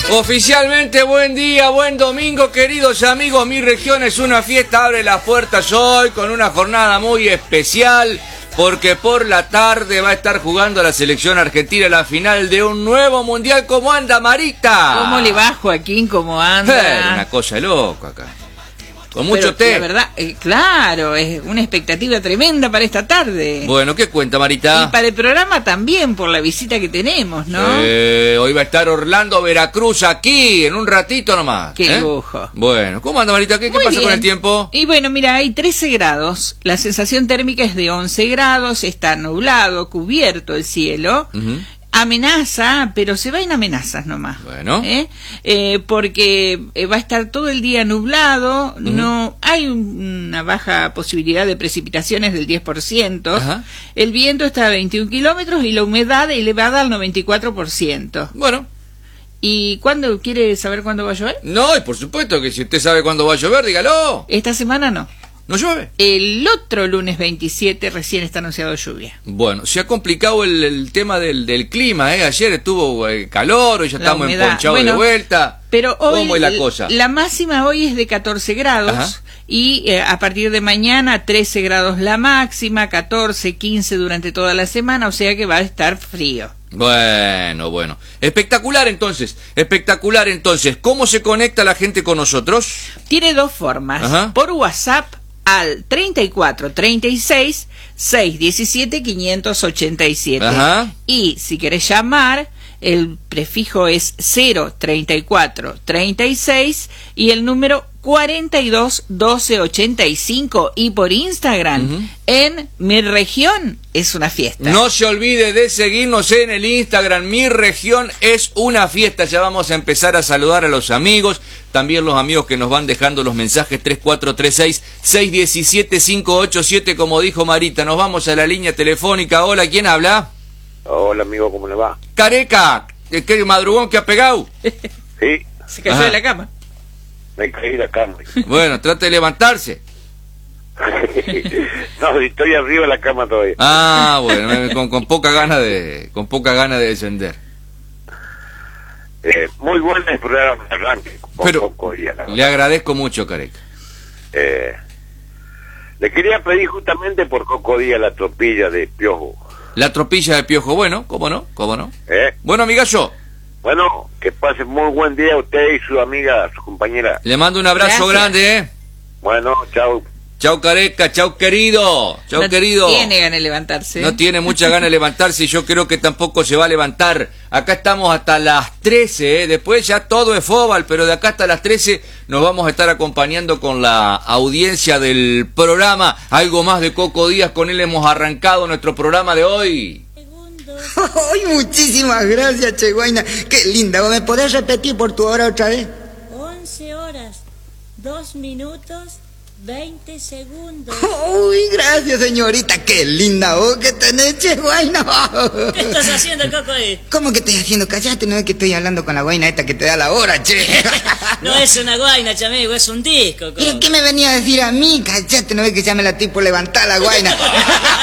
Oficialmente buen día, buen domingo, queridos amigos. Mi región es una fiesta, abre las puertas hoy con una jornada muy especial, porque por la tarde va a estar jugando la selección argentina la final de un nuevo mundial. ¿Cómo anda, Marita? ¿Cómo le va, Joaquín? ¿Cómo anda? Una cosa de loco acá. Con mucho té. La verdad, claro, es una expectativa tremenda para esta tarde. Bueno, ¿qué cuenta, Marita? Y para el programa también, por la visita que tenemos, ¿no? Hoy va a estar Orlando Veracruz aquí, en un ratito nomás. Qué lujo. Bueno, ¿cómo anda, Marita? ¿Qué pasa con el tiempo? Y bueno, mira, hay 13 grados, la sensación térmica es de 11 grados, está nublado, cubierto el cielo. Amenaza, pero se va en amenazas nomás. Bueno. Porque va a estar todo el día nublado, no hay una baja posibilidad de precipitaciones del 10%. Ajá. El viento está a 21 kilómetros y la humedad elevada al 94%. Bueno. ¿Y cuándo quiere saber cuándo va a llover? No, y por supuesto que si usted sabe cuándo va a llover, dígalo. Esta semana no. ¿No llueve? El otro lunes 27 recién está anunciado lluvia. Bueno, se ha complicado el tema del clima, ¿eh? Ayer estuvo calor, hoy ya estamos emponchados de vuelta. Pero hoy, ¿cómo es la cosa? La máxima hoy es de 14 grados. Ajá. Y a partir de mañana 13 grados la máxima, 14, 15 durante toda la semana, o sea que va a estar frío. Bueno. Espectacular entonces. ¿Cómo se conecta la gente con nosotros? Tiene dos formas. Ajá. Por WhatsApp al 34 36 617 587. Ajá. Y si querés llamar, el prefijo es 034 36 y el número 42 12 85. Y por Instagram, en Mi Región es una fiesta. No se olvide de seguirnos en el Instagram, Mi Región es una fiesta. Ya vamos a empezar a saludar a los amigos, también los amigos que nos van dejando los mensajes 3436 617 587, como dijo Marita. Nos vamos a la línea telefónica. Hola, ¿quién habla? Hola, amigo, ¿cómo le va? Careca, ¿qué madrugón que ha pegado? Sí. Se cayó de la cama. Me caí de la cama. Bueno, trate de levantarse. No, estoy arriba de la cama todavía. Ah, bueno, con poca gana de descender. Muy bueno el programa de arranque. Pero le agradezco mucho, Careca. Le quería pedir justamente por Coco Díaz la tropilla de Piojo. La tropilla de Piojo, bueno, ¿cómo no? Bueno, amigazo. Bueno, que pase muy buen día a usted y su amiga, su compañera. Le mando un abrazo grande, Bueno, chao. Chao, Careca, chao, querido. No tiene ganas de levantarse. No tiene mucha ganas de levantarse y yo creo que tampoco se va a levantar. Acá estamos hasta las 13, Después ya todo es fóbal, pero de acá hasta las 13 nos vamos a estar acompañando con la audiencia del programa. Algo más de Coco Díaz, con él hemos arrancado nuestro programa de hoy. ¡Ay, muchísimas gracias, Cheguaina! ¡Qué linda! ¿Me podés repetir por tu hora otra vez? 11 horas, 2 minutos, 20 segundos. ¡Uy, gracias, señorita! ¡Qué linda voz que tenés, Cheguaina! ¿Qué estás haciendo, Coco? ¿Cómo que estoy haciendo? Cállate, no es que estoy hablando con la guaina esta que te da la hora, che. No es una guaina, chamigo, es un disco, Coco. ¿Pero qué me venía a decir a mí? Cállate, no es que ya me la tipo levantar la guaina.